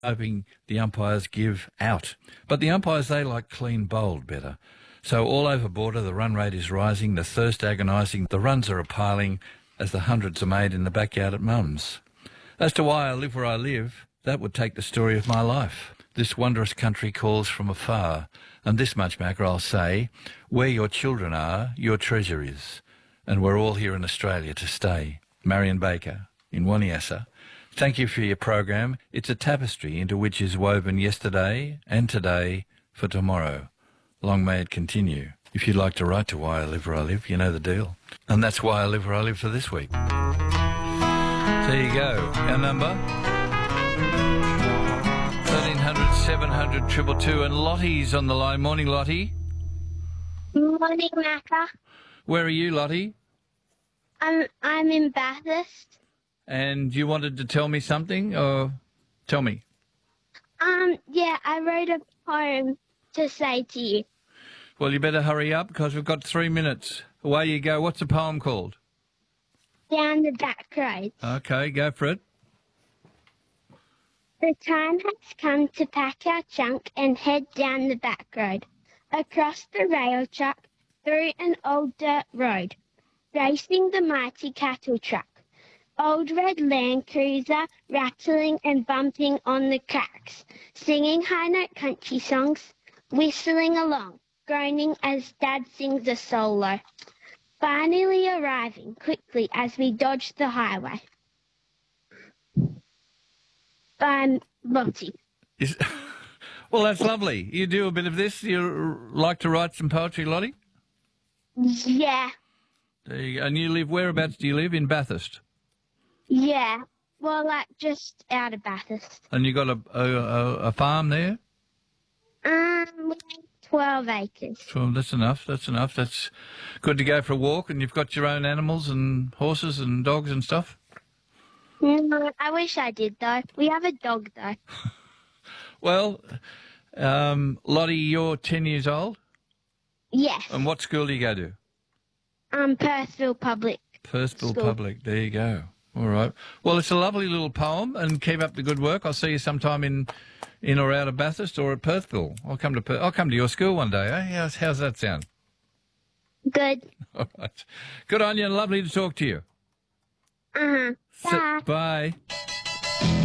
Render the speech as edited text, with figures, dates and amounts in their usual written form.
hoping the umpires give out. But the umpires, they like clean bowled better. So all over border, the run rate is rising, the thirst agonising, the runs are a piling as the hundreds are made in the backyard at Mum's. As to why I live where I live, that would take the story of my life. This wondrous country calls from afar, and this much, Macca, I'll say, where your children are, your treasure is. And we're all here in Australia to stay. Marion Baker, in Waniassa. Thank you for your program. It's a tapestry into which is woven yesterday and today for tomorrow. Long may it continue. If you'd like to write to Why I Live Where I Live, you know the deal. And that's Why I Live Where I Live for this week. There you go. Our number? 1300 700 222. And Lottie's on the line. Morning, Lottie. Morning, Macca. Where are you, Lottie? I'm in Bathurst. And you wanted to tell me something, or tell me? Yeah, I wrote a poem to say to you. Well, you better hurry up because we've got 3 minutes. Away you go. What's the poem called? Down the back roads. Okay, go for it. The time has come to pack our trunk and head down the back road, across the rail track, through an old dirt road, racing the mighty cattle truck. Old red Land Cruiser, rattling and bumping on the cracks, singing high-note country songs, whistling along, groaning as Dad sings a solo. Finally arriving quickly as we dodge the highway. By Lottie. Well, that's lovely. You do a bit of this? You like to write some poetry, Lottie? Yeah. There you go. And you live, whereabouts do you live? In Bathurst? Yeah. Well, like just out of Bathurst. And you got a farm there? We have 12 acres. So that's enough. That's enough. That's good to go for a walk. And you've got your own animals and horses and dogs and stuff? No, I wish I did, though. We have a dog, though. Well, Lottie, you're 10 years old? Yes. And what school do you go to? Perthville Public Perthville School. Public. There you go. All right. Well, it's a lovely little poem, and keep up the good work. I'll see you sometime in or out of Bathurst or at Perthville. I'll come to your school one day. Eh? How's that sound? Good. All right. Good on you, and lovely to talk to you. Bye. Bye.